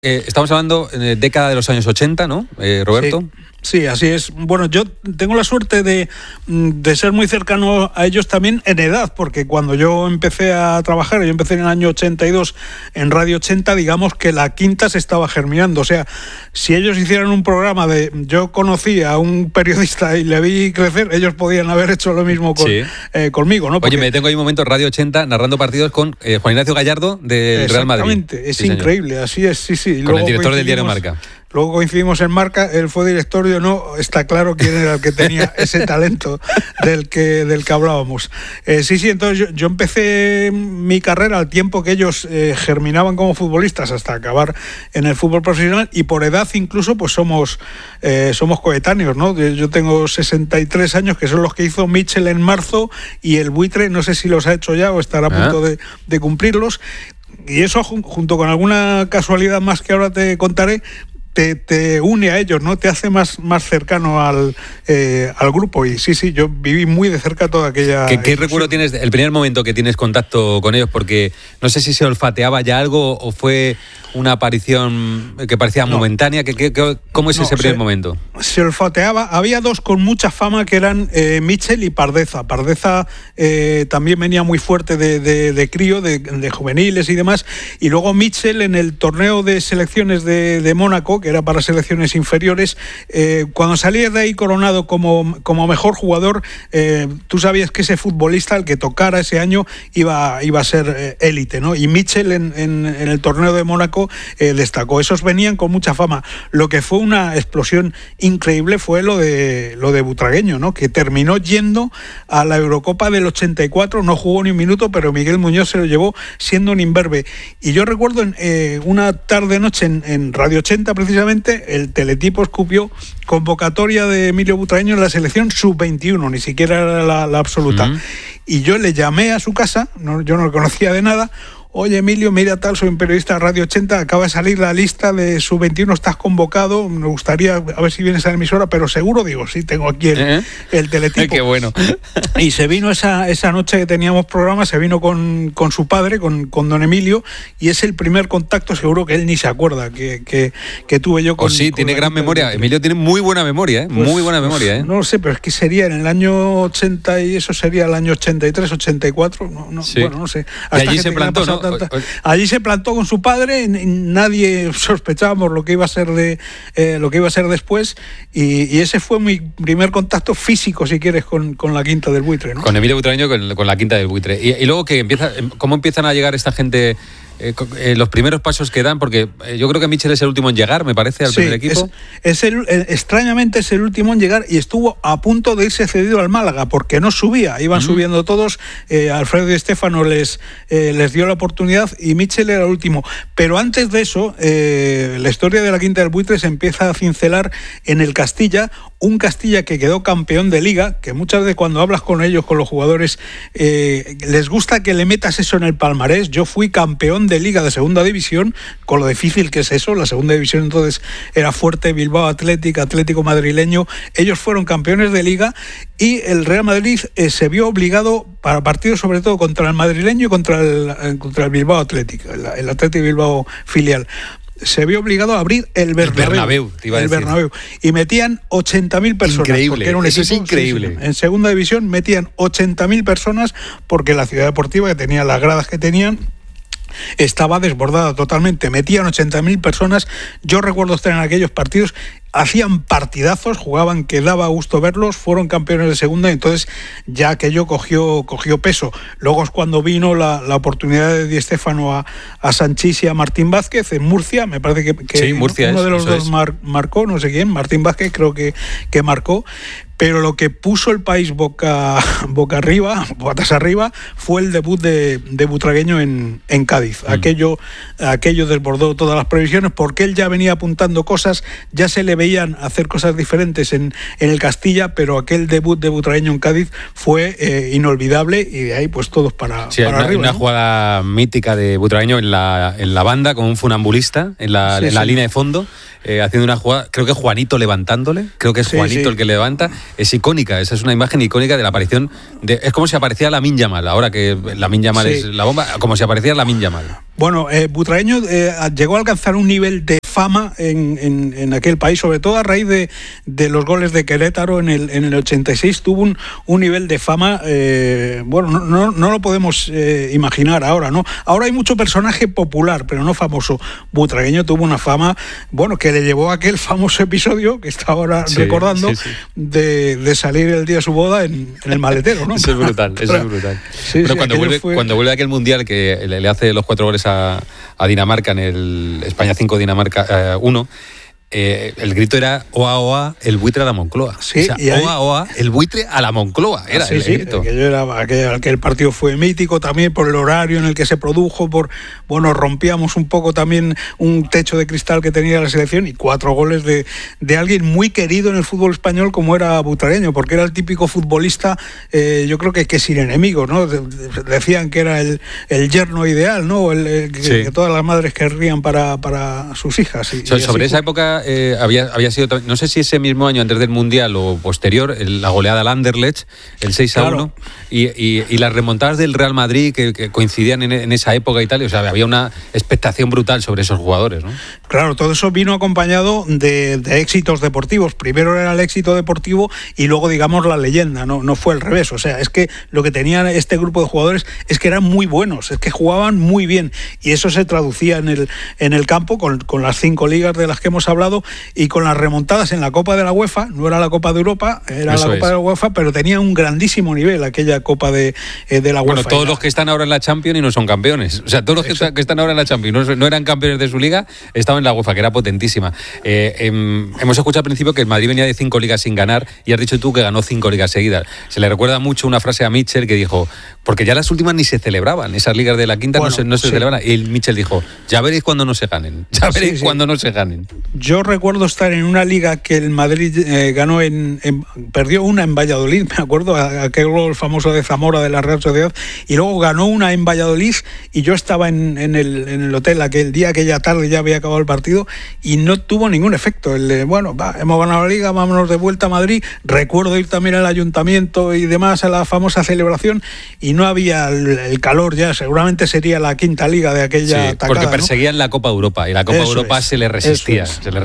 Estamos hablando de década de los años 80, ¿no, Roberto? Sí, así es. Bueno, yo tengo la suerte de ser muy cercano a ellos también en edad, porque cuando yo empecé a trabajar, yo empecé en el año 82 en Radio 80, digamos que la quinta se estaba germinando. O sea, si ellos hicieran un programa de... Yo conocí a un periodista y le vi crecer, ellos podían haber hecho lo mismo conmigo, ¿no? Porque... Oye, me tengo ahí un momento Radio 80 narrando partidos con Juan Ignacio Gallardo del Real Madrid. Exactamente, es increíble, así es, sí. Con el director del diario Marca. Luego coincidimos en Marca, él fue director, yo no, está claro quién era el que tenía ese talento del que hablábamos. Sí, entonces yo empecé mi carrera al tiempo que ellos germinaban como futbolistas hasta acabar en el fútbol profesional, y por edad incluso pues somos coetáneos, ¿no? Yo tengo 63 años, que son los que hizo Mitchell en marzo, y el Buitre, no sé si los ha hecho ya o estará a punto de cumplirlos, y eso junto con alguna casualidad más que ahora te contaré, te une a ellos, ¿no? Te hace más cercano al grupo. Y sí, yo viví muy de cerca toda aquella... ¿Qué recuerdo tienes el primer momento que tienes contacto con ellos? Porque no sé si se olfateaba ya algo o fue una aparición que parecía momentánea. ¿Cómo es ese primer momento? Se olfateaba. Había dos con mucha fama que eran Mitchell y Pardeza. Pardeza también venía muy fuerte de crío, de juveniles y demás. Y luego Mitchell en el torneo de selecciones de Mónaco, que era para selecciones inferiores, cuando salía de ahí coronado como mejor jugador, tú sabías que ese futbolista, el que tocara ese año, iba a ser élite, ¿no? Y Mitchell en el torneo de Mónaco destacó. Esos venían con mucha fama. Lo que fue una explosión increíble fue lo de Butragueño, ¿no? Que terminó yendo a la Eurocopa del 84, no jugó ni un minuto, pero Miguel Muñoz se lo llevó siendo un imberbe. Y yo recuerdo una tarde-noche en Radio 80, precisamente, el teletipo escupió convocatoria de Emilio Butragueño en la selección sub-21, ni siquiera era la absoluta. Y yo le llamé a su casa, yo no lo conocía de nada. Oye, Emilio, mira tal, soy un periodista de Radio 80, acaba de salir la lista de sub-21, estás convocado, me gustaría a ver si vienes a la emisora, pero seguro, digo, sí, tengo aquí el teletipo. Qué bueno. Y se vino esa noche que teníamos programa, se vino con su padre, con don Emilio, y es el primer contacto, seguro que él ni se acuerda, que tuve yo con... Sí, tiene gran memoria. Emilio tiene muy buena memoria, pues, muy buena memoria. No lo sé, pero es que sería en el año 80 y eso sería el año 83, 84, sí. Bueno, no sé. Hasta y allí se plantó, ¿no? Allí se plantó con su padre, nadie sospechábamos lo que iba a ser después, y ese fue mi primer contacto físico, si quieres, con la Quinta del Buitre, ¿no? Con Emilio Butragueño, con la Quinta del Buitre. Y luego ¿cómo empiezan a llegar esta gente? Los primeros pasos que dan, porque yo creo que Mitchell es el último en llegar, me parece, al primer equipo. Extrañamente es el último en llegar, y estuvo a punto de irse cedido al Málaga, porque no subía, iban subiendo todos. Alfredo Di Stéfano les dio la oportunidad y Mitchell era el último. Pero antes de eso, la historia de la Quinta del Buitre se empieza a cincelar en el Castilla, un Castilla que quedó campeón de Liga, que muchas veces cuando hablas con ellos, con los jugadores, les gusta que le metas eso en el palmarés. Yo fui campeón de Liga de Segunda División, con lo difícil que es eso. La Segunda División entonces era fuerte, Bilbao Atlético Madrileño. Ellos fueron campeones de Liga, y el Real Madrid se vio obligado, para partidos sobre todo contra el madrileño y contra el Bilbao Atlético, el Atlético Bilbao filial, se vio obligado a abrir el Bernabéu, y metían 80.000 personas. Increíble, era un eso equipo, es increíble. En Segunda División metían 80.000 personas, porque la ciudad deportiva, que tenía las gradas que tenían, estaba desbordada totalmente. Metían 80.000 personas. Yo recuerdo estar en aquellos partidos, hacían partidazos, jugaban que daba gusto verlos, fueron campeones de segunda, entonces ya aquello cogió peso. Luego es cuando vino la oportunidad de Di Stéfano a Sanchís y a Martín Vázquez en Murcia. Me parece que sí, Murcia uno de los dos marcó, no sé quién, Martín Vázquez creo que marcó. Pero lo que puso el país boca arriba, patas arriba, fue el debut de Butragueño en Cádiz. Aquello desbordó todas las previsiones, porque él ya venía apuntando cosas, ya se le veían hacer cosas diferentes en el Castilla, pero aquel debut de Butragueño en Cádiz fue inolvidable, y de ahí pues todos para arriba. Una jugada mítica de Butragueño en la banda con un funambulista en la línea de fondo, haciendo una jugada, creo que Juanito levantándole, creo que es Juanito el que levanta, es icónica, esa es una imagen icónica de la aparición, es como si aparecía Lamine Yamal, ahora que Lamine Yamal es la bomba, como si apareciera Lamine Yamal. Bueno, Butragueño llegó a alcanzar un nivel de fama en aquel país, sobre todo a raíz de los goles de Querétaro en el 86, tuvo un nivel de fama, no lo podemos imaginar ahora, ¿no? Ahora hay mucho personaje popular, pero no famoso. Butragueño tuvo una fama, que le llevó a aquel famoso episodio que está ahora recordando, de salir el día de su boda en el maletero, ¿no? Eso es brutal, eso es brutal. Pero cuando vuelve aquel mundial que le hace los 4 goles a Dinamarca en el España 5, Dinamarca 1, el grito era "Oa, oa, el buitre a la Moncloa". Sí, o sea, "Oa, oa, el buitre a la Moncloa", era el grito. Aquel partido fue mítico también por el horario en el que se produjo, rompíamos un poco también un techo de cristal que tenía la selección, y 4 goles de alguien muy querido en el fútbol español como era Butragueño, porque era el típico futbolista, yo creo que sin enemigos, ¿no? Decían que era el yerno ideal, ¿no? Que todas las madres querrían para sus hijas. Sobre esa época había sido, no sé si ese mismo año antes del Mundial o posterior, la goleada al Anderlecht, el 6-1, y las remontadas del Real Madrid que coincidían en esa época y tal, o sea, había una expectación brutal sobre esos jugadores, ¿no? Claro, todo eso vino acompañado de éxitos deportivos. Primero era el éxito deportivo y luego, digamos, la leyenda, no fue al revés. O sea, es que lo que tenía este grupo de jugadores es que eran muy buenos, es que jugaban muy bien, y eso se traducía en el campo con las 5 ligas de las que hemos hablado, y con las remontadas en la Copa de la UEFA. No era la Copa de Europa, era la Copa de la UEFA, pero tenía un grandísimo nivel aquella Copa de la UEFA. Bueno, todos los que están ahora en la Champions y no son campeones, o sea, todos los que están ahora en la Champions no eran campeones de su liga, estaban en la UEFA, que era potentísima. Hemos escuchado al principio que el Madrid venía de 5 ligas sin ganar, y has dicho tú que ganó 5 ligas seguidas. Se le recuerda mucho una frase a Mitchell que dijo, porque ya las últimas ni se celebraban, esas ligas de la quinta no se celebraban, y Mitchell dijo, ya veréis cuando no se ganen, cuando no se ganen. Yo recuerdo estar en una liga que el Madrid ganó perdió una en Valladolid, me acuerdo, aquel gol famoso de Zamora de la Real Sociedad, y luego ganó una en Valladolid, y yo estaba en el hotel aquella tarde, ya había acabado el partido, y no tuvo ningún efecto. Hemos ganado la liga, vámonos de vuelta a Madrid. Recuerdo ir también al ayuntamiento y demás a la famosa celebración, y no había el calor ya, seguramente sería la quinta liga de aquella tacada, porque perseguían la Copa Europa, y la Copa Europa se le resistía.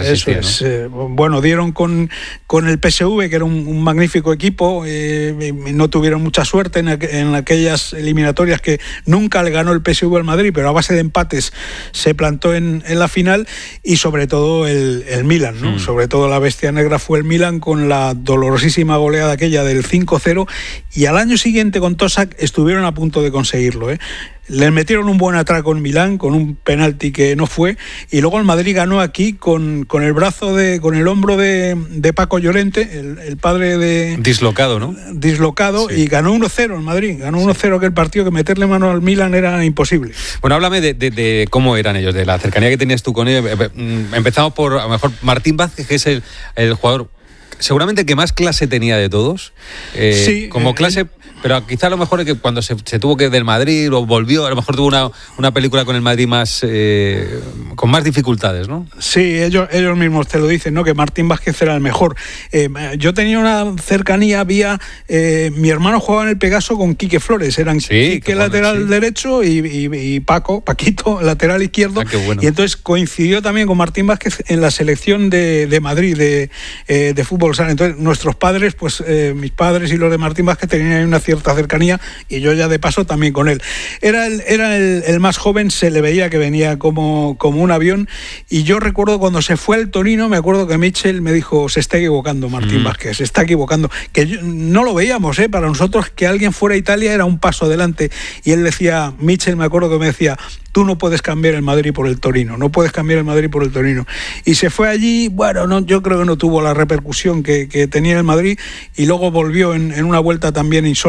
Dieron con el PSV, que era un magnífico equipo, no tuvieron mucha suerte en aquellas eliminatorias, que nunca le ganó el PSV al Madrid, pero a base de empates se plantó en la final, y sobre todo el Milan, ¿no? Sobre todo la bestia negra fue el Milan, con la dolorosísima goleada aquella del 5-0, y al año siguiente con Tosak estuvieron a punto de conseguirlo, Les metieron un buen atraco en Milán con un penalti que no fue, y luego el Madrid ganó aquí con el hombro de Paco Llorente, el padre de... Dislocado, ¿no? Dislocado, y ganó 1-0 el Madrid, ganó 1-0 aquel partido, que meterle mano al Milán era imposible. Bueno, háblame de cómo eran ellos, de la cercanía que tenías tú con ellos. Empezamos por, a lo mejor, Martín Vázquez, que es el jugador seguramente que más clase tenía de todos, como clase, pero quizá a lo mejor es que cuando se tuvo que ir del Madrid o volvió, a lo mejor tuvo una película con el Madrid más con más dificultades, ¿no? Sí, ellos mismos te lo dicen, ¿no? Que Martín Vázquez era el mejor. Yo tenía una cercanía, mi hermano jugaba en el Pegaso con Quique Flores, eran Quique lateral derecho y Paquito lateral izquierdo, qué bueno. Y entonces coincidió también con Martín Vázquez en la selección de Madrid de fútbol. O sea, entonces nuestros padres, mis padres y los de Martín Vázquez tenían una cierta cercanía, y yo ya de paso también con él. Era el más joven, se le veía que venía como un avión, y yo recuerdo cuando se fue al Torino, me acuerdo que Mitchell me dijo, se está equivocando Martín Vázquez, se está equivocando, que no lo veíamos, para nosotros que alguien fuera a Italia era un paso adelante, y él decía, Mitchell, me acuerdo que me decía, tú no puedes cambiar el Madrid por el Torino, no puedes cambiar el Madrid por el Torino. Y se fue allí, yo creo que no tuvo la repercusión que tenía el Madrid, y luego volvió en una vuelta también insólita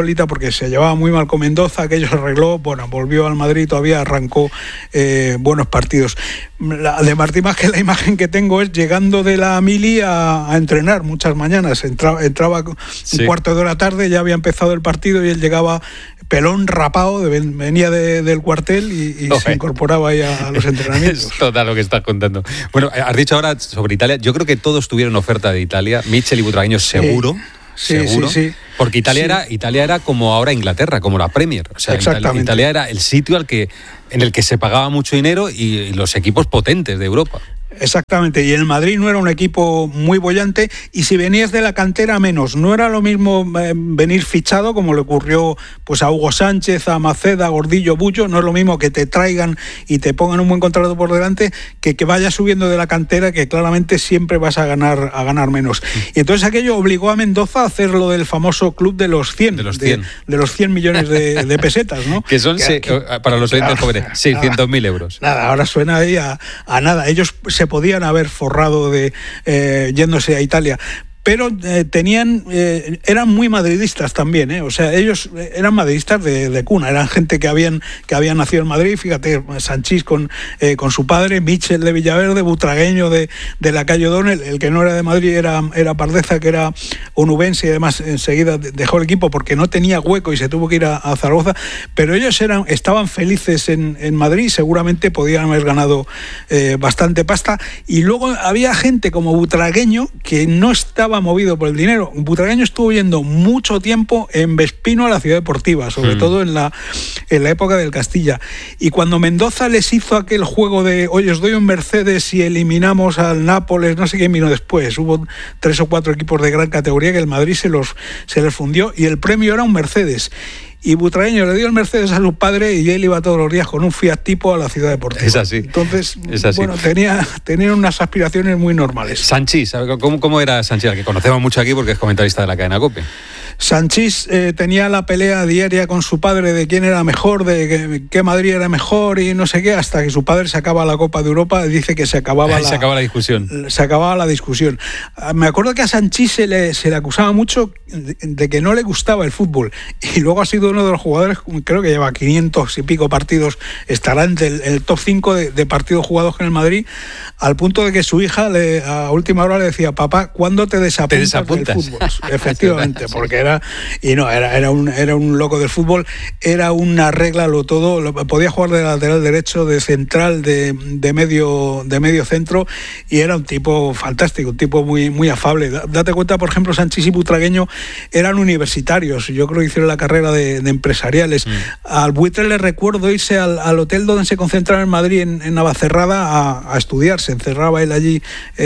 insólita porque se llevaba muy mal con Mendoza, aquello se arregló, bueno, volvió al Madrid y todavía arrancó buenos partidos. La de Martín Vázquez, la imagen que tengo es llegando de la mili a entrenar muchas mañanas, entraba un cuarto de hora tarde, ya había empezado el partido y él llegaba pelón rapado, venía del cuartel y se incorporaba ahí a los entrenamientos. Es total lo que estás contando. Bueno, has dicho ahora sobre Italia, yo creo que todos tuvieron oferta de Italia, Michel y Butragueño seguro. Seguro, sí. Porque Italia era como ahora Inglaterra, como la Premier. O sea, Italia era el sitio en el que se pagaba mucho dinero y los equipos potentes de Europa. Exactamente, y el Madrid no era un equipo muy bollante, y si venías de la cantera menos. No era lo mismo venir fichado, como le ocurrió pues a Hugo Sánchez, a Maceda, a Gordillo, Bullo. No es lo mismo que te traigan y te pongan un buen contrato por delante que vayas subiendo de la cantera, que claramente siempre vas a ganar menos. Y entonces aquello obligó a Mendoza a hacer lo del famoso club de los 100. De los 100 millones de pesetas, ¿no? Que son, para los oyentes jóvenes, 600.000 euros. Nada, ahora suena ahí a nada. Ellos se podían haber forrado yéndose a Italia, pero eran muy madridistas también, o sea, ellos eran madridistas de cuna, eran gente que habían nacido en Madrid. Fíjate, Sanchís con su padre, Michel de Villaverde, Butragueño de la calle O'Donnell. El que no era de Madrid era Pardeza, que era onubense, y además enseguida dejó el equipo porque no tenía hueco y se tuvo que ir a Zaragoza, pero ellos estaban felices en Madrid y seguramente podían haber ganado bastante pasta. Y luego había gente como Butragueño que no estaba movido por el dinero. Butragueño estuvo yendo mucho tiempo en Vespino a la Ciudad Deportiva, sobre todo en la época del Castilla. Y cuando Mendoza les hizo aquel juego de oye, os doy un Mercedes y eliminamos al Nápoles, no sé qué vino después, hubo 3 o 4 equipos de gran categoría que el Madrid se les fundió y el premio era un Mercedes. Y Butragueño le dio el Mercedes a su padre y él iba todos los días con un Fiat Tipo a la Ciudad Deportiva. Es así. Entonces, bueno, tenían unas aspiraciones muy normales. Sanchís, ¿cómo era Sanchís? Que conocemos mucho aquí porque es comentarista de la cadena COPE. Sanchís tenía la pelea diaria con su padre de quién era mejor, de qué Madrid era mejor y no sé qué, hasta que su padre sacaba la Copa de Europa y dice que se acababa la discusión. Se acababa la discusión. Me acuerdo que a Sanchís se le acusaba mucho de que no le gustaba el fútbol, y luego ha sido uno de los jugadores, creo que lleva 500 y pico partidos, estará en el top 5 de partidos jugados en el Madrid, al punto de que su hija a última hora le decía: papá, ¿cuándo te desapuntas del fútbol? Efectivamente, porque era un loco del fútbol, era una regla todo, podía jugar de lateral derecho, de central, de medio centro, y era un tipo fantástico, un tipo muy, muy afable. Date cuenta, por ejemplo, Sanchís y Butragueño eran universitarios, yo creo que hicieron la carrera de empresariales. Al Buitre le recuerdo irse al hotel donde se concentraba en Madrid, en Navacerrada, a estudiar. Se encerraba él allí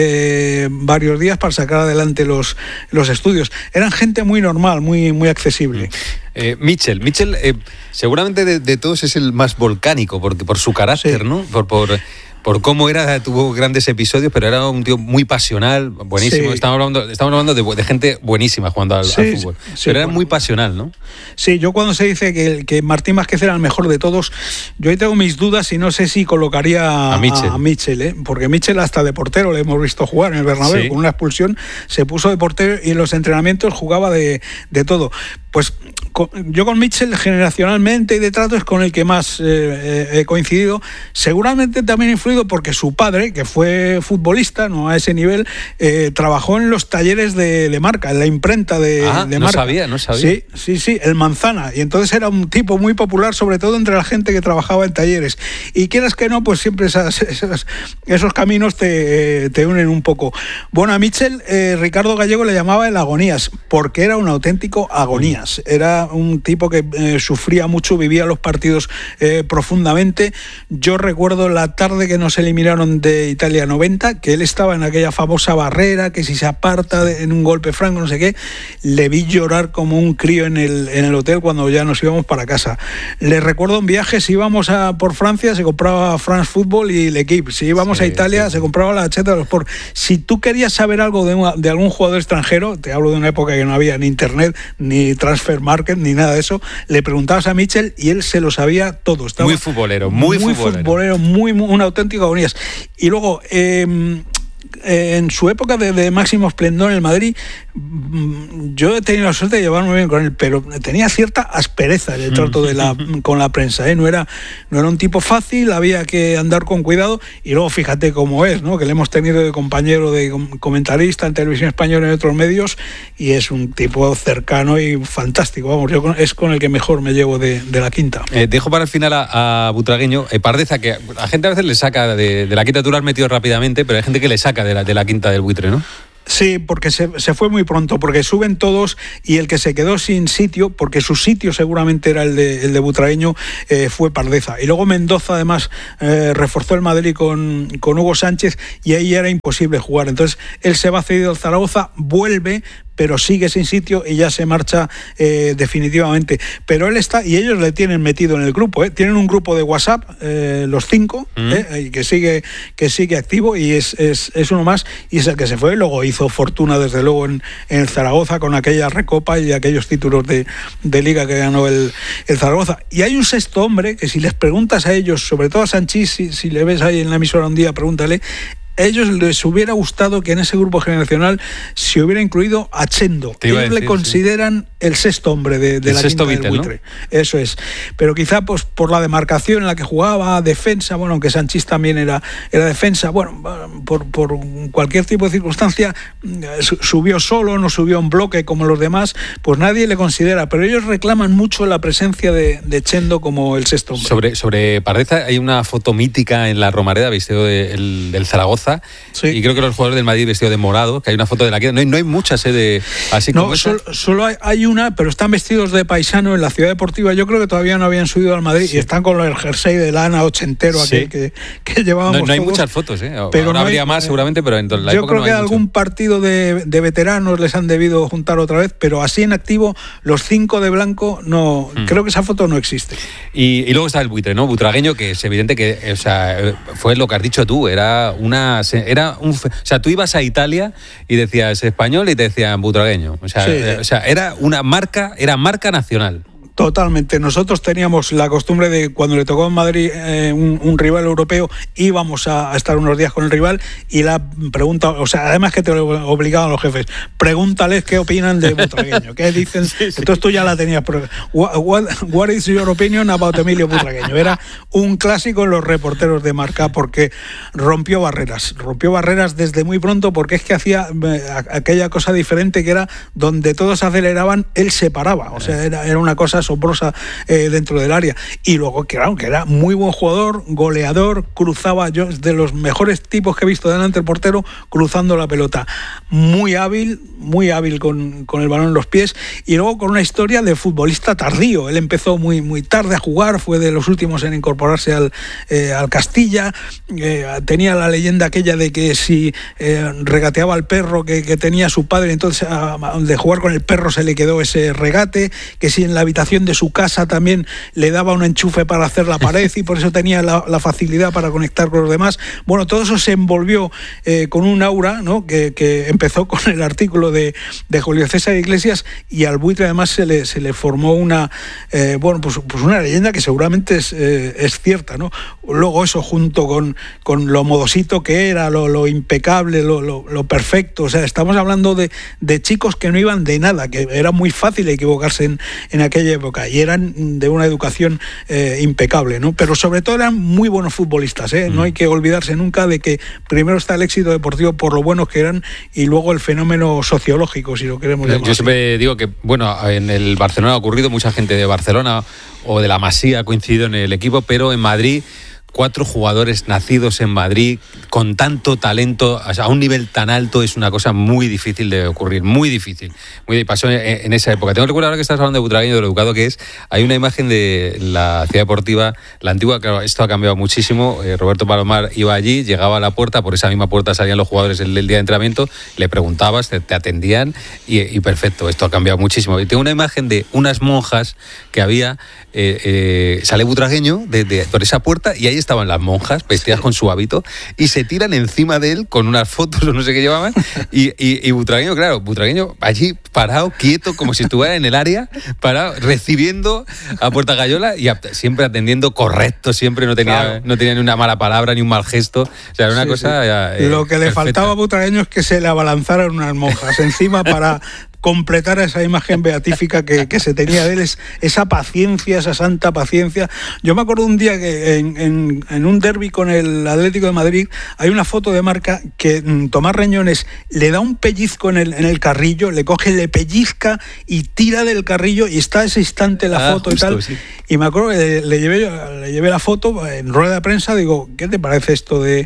varios días para sacar adelante los estudios. Eran gente muy normal, muy, muy accesible. Michel, seguramente de todos es el más volcánico, porque por su carácter, sí, ¿no? Por cómo tuvo grandes episodios, pero era un tío muy pasional, buenísimo. Sí. Estamos hablando de gente buenísima jugando al fútbol. Sí, pero era muy pasional, ¿no? Sí, yo cuando se dice que Martín Vázquez era el mejor de todos, yo ahí tengo mis dudas y no sé si colocaría a Michel, porque Michel hasta de portero le hemos visto jugar en el Bernabéu, con una expulsión, se puso de portero y en los entrenamientos jugaba de todo. Pues yo con Michel generacionalmente y de trato es con el que más he coincidido, seguramente también influido porque su padre, que fue futbolista, no a ese nivel, trabajó en los talleres de Marca, en la imprenta de Marca. No sabía. Sí, el Manzana, y entonces era un tipo muy popular, sobre todo entre la gente que trabajaba en talleres, y quieras que no, pues siempre esos caminos te unen un poco. Bueno, a Michel Ricardo Gallego le llamaba el Agonías, porque era un auténtico agonías. Era un tipo que sufría mucho, vivía los partidos profundamente. Yo recuerdo la tarde que nos eliminaron de Italia 90, que él estaba en aquella famosa barrera, que si se aparta en un golpe franco, no sé qué, le vi llorar como un crío en el hotel cuando ya nos íbamos para casa. Le recuerdo en viajes, si íbamos por Francia, se compraba France Football y l'Equipe. Si íbamos a Italia, se compraba la Cheta de los Sport. Si tú querías saber algo de algún jugador extranjero, te hablo de una época que no había ni internet, ni transfer market, ni nada de eso, le preguntabas a Michel y él se lo sabía todo. Estaba muy futbolero, un auténtico agonías. Y luego en su época de máximo esplendor en el Madrid Yo he tenido la suerte de llevarme bien con él, pero tenía cierta aspereza en el trato con la prensa, ¿eh? No era un tipo fácil, había que andar con cuidado, y luego fíjate cómo es, ¿no? Que le hemos tenido de compañero, de comentarista en Televisión Española y en otros medios, y es un tipo cercano y fantástico. Vamos, es con el que mejor me llevo de la quinta. Dejo para el final a Butragueño, Pardeza, que la gente a veces le saca de la quinta. Tú lo has metido rápidamente, pero hay gente que le saca de la quinta del Buitre, ¿no? Sí, porque se fue muy pronto, porque suben todos, y el que se quedó sin sitio, porque su sitio seguramente era el de Butragueño, fue Pardeza. Y luego Mendoza además reforzó el Madrid con Hugo Sánchez, y ahí era imposible jugar. Entonces él se va cedido al Zaragoza, vuelve, pero sigue sin sitio y ya se marcha definitivamente. Pero él está, y ellos le tienen metido en el grupo, tienen un grupo de WhatsApp, los 5, que sigue activo, y es uno más, y es el que se fue. Luego hizo fortuna desde luego en el Zaragoza con aquella recopa y aquellos títulos de liga que ganó el Zaragoza. Y hay un sexto hombre que, si les preguntas a ellos, sobre todo a Sanchís, si le ves ahí en la emisora un día, pregúntale. A ellos les hubiera gustado que en ese grupo generacional se hubiera incluido a Chendo. Ellos le consideran el sexto hombre de la quinta del Buitre, ¿no? Eso es. Pero quizá pues por la demarcación en la que jugaba, defensa, bueno, aunque Sanchís también era defensa, bueno, por cualquier tipo de circunstancia, subió solo, no subió en bloque como los demás, pues nadie le considera. Pero ellos reclaman mucho la presencia de Chendo como el sexto hombre. Sobre Pardeza hay una foto mítica en la Romareda vestido del Zaragoza. Sí. Y creo que los jugadores del Madrid vestidos de morado, que hay una foto de la quinta. No hay muchas así como esa. Solo hay una, pero están vestidos de paisano en la Ciudad Deportiva. Yo creo que todavía no habían subido al Madrid, y están con el jersey de lana ochentero, aquel que llevábamos. No hay muchas fotos, pero ahora habría más seguramente, pero en la yo época creo que algún partido de veteranos les han debido juntar otra vez, pero así en activo, los 5 de blanco, no. Creo que esa foto no existe. Y luego está el Buitre, ¿no? Butragueño, que es evidente que, o sea, fue lo que has dicho tú, o sea, tú ibas a Italia y decías español y te decían butragueño. O sea, era marca nacional. Totalmente. Nosotros teníamos la costumbre de, cuando le tocó en Madrid un rival europeo, íbamos a estar unos días con el rival, y la pregunta, o sea, además que te lo obligaban los jefes, pregúntales qué opinan de Butragueño, qué dicen. Sí. Entonces tú ya la tenías. What is your opinion about Emilio Butragueño? Era un clásico en los reporteros de Marca, porque rompió barreras desde muy pronto, porque es que hacía aquella cosa diferente, que era donde todos aceleraban, él se paraba. O sea, era una cosa asombrosa dentro del área. Y luego, claro, que era muy buen jugador, goleador, cruzaba, yo de los mejores tipos que he visto delante del portero, cruzando la pelota. Muy hábil con el balón en los pies, y luego con una historia de futbolista tardío. Él empezó muy tarde a jugar, fue de los últimos en incorporarse al Castilla. Tenía la leyenda aquella de que si regateaba al perro que tenía su padre, entonces de jugar con el perro se le quedó ese regate, que si en la habitación de su casa también le daba un enchufe para hacer la pared, y por eso tenía la facilidad para conectar con los demás. Bueno, todo eso se envolvió con un aura, ¿no? que empezó con el artículo de Julio César Iglesias, y al Buitre además se le formó una una leyenda que seguramente es cierta, ¿no? Luego eso, junto con lo modosito que era, lo impecable, lo perfecto. O sea, estamos hablando de chicos que no iban de nada, que era muy fácil equivocarse en aquella época, y eran de una educación impecable, ¿no? Pero sobre todo eran muy buenos futbolistas, ¿eh? No hay que olvidarse nunca de que primero está el éxito deportivo por lo buenos que eran, y luego el fenómeno sociológico, si lo queremos llamar. Yo siempre digo que, bueno, en el Barcelona ha ocurrido, mucha gente de Barcelona o de la Masía ha coincidido en el equipo, pero en Madrid 4 jugadores nacidos en Madrid con tanto talento, o sea, a un nivel tan alto, es una cosa muy difícil de ocurrir, muy difícil. Pasó en esa época. Tengo que recordar, ahora que estás hablando de Butragueño, de lo educado que es, hay una imagen de la Ciudad Deportiva, la antigua, claro, esto ha cambiado muchísimo. Roberto Palomar iba allí, llegaba a la puerta, por esa misma puerta salían los jugadores el día de entrenamiento, le preguntabas, te atendían, y perfecto, esto ha cambiado muchísimo. Y tengo una imagen de unas monjas que había, sale Butragueño por esa puerta, y ahí estaban las monjas vestidas con su hábito, y se tiran encima de él con unas fotos o no sé qué llevaban, y Butragueño, claro, allí parado, quieto, como si estuviera en el área, parado, recibiendo a Puerta Gallola y siempre atendiendo correcto, siempre no tenía ni una mala palabra ni un mal gesto. O sea, era una cosa... Lo que le perfecta. faltaba a Butragueño es que se le abalanzaran unas monjas encima para completar esa imagen beatífica que se tenía de él, esa paciencia, esa santa paciencia. Yo me acuerdo un día que en un derbi con el Atlético de Madrid hay una foto de marca que Tomás Reñones le da un pellizco en el carrillo, le coge, le pellizca y tira del carrillo y está ese instante la foto justo, y tal. Sí. Y me acuerdo que le llevé la foto en rueda de prensa, digo, ¿qué te parece esto de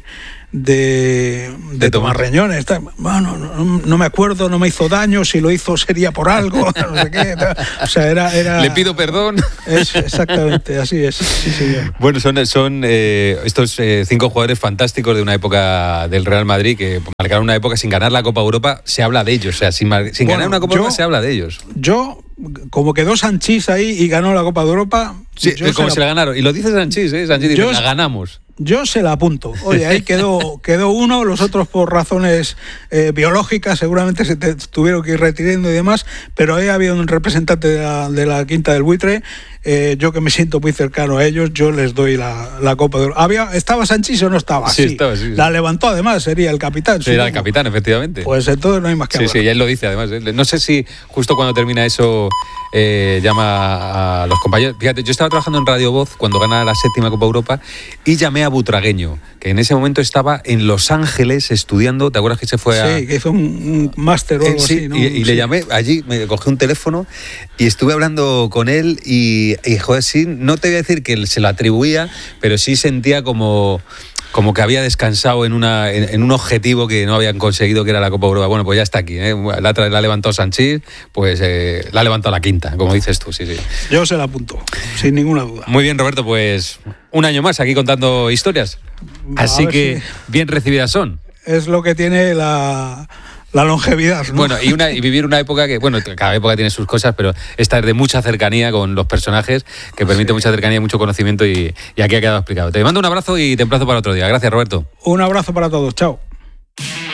Tomás Reñones? Bueno, no me acuerdo, no me hizo daño, si lo hizo sería por algo, no sé qué. O sea, era le pido perdón. Exactamente, así es. Sí, señor. Bueno, son estos 5 jugadores fantásticos de una época del Real Madrid que marcaron una época sin ganar la Copa Europa, se habla de ellos. O sea, sin ganar una Copa Europa se habla de ellos. Como quedó Sanchís ahí y ganó la Copa de Europa... Sí, como se la ganaron. Y lo dice Sanchís, Sanchís dice, la ganamos. Yo se la apunto. Oye, ahí quedó uno, los otros por razones biológicas seguramente se tuvieron que ir retirando y demás, pero ahí había un representante de la Quinta del Buitre. Yo que me siento muy cercano a ellos, yo les doy la Copa de Oro. ¿Estaba Sanchís o no estaba? Sí, estaba, sí. La levantó además, sería el capitán. Sí, era el capitán, efectivamente. Pues entonces no hay más que hablar. Sí, y él lo dice además. No sé si justo cuando termina eso llama a los compañeros. Fíjate, yo estaba trabajando en Radio Voz cuando gana la 7ª Copa Europa y llamé a Butragueño, que en ese momento estaba en Los Ángeles estudiando. ¿Te acuerdas que se fue Sí, que hizo un máster o algo así, ¿no? Y le llamé allí, me cogí un teléfono y estuve hablando con él y joder, sí, no te voy a decir que se lo atribuía, pero sí sentía como que había descansado en un objetivo que no habían conseguido, que era la Copa Europa. Bueno, pues ya está aquí, la ha levantado Sanchís, pues la ha levantado la quinta, como dices tú, sí. Yo se la apunto, sin ninguna duda. Muy bien, Roberto, pues un año más aquí contando historias. Así que bien recibidas son. Es lo que tiene la longevidad, ¿no? Bueno, y vivir una época que, bueno, cada época tiene sus cosas, pero esta es de mucha cercanía con los personajes, que permite mucha cercanía, mucho conocimiento y aquí ha quedado explicado. Te mando un abrazo y te emplazo para otro día. Gracias, Roberto. Un abrazo para todos, chao.